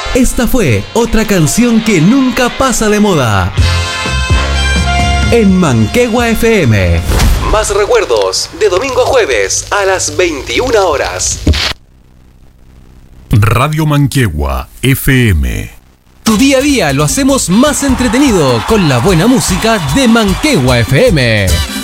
Esta fue otra canción que nunca pasa de moda. En Manquehue FM. Más recuerdos de domingo a jueves a las 21 horas. Radio Manquehue FM. Tu día a día lo hacemos más entretenido con la buena música de Manquehue FM.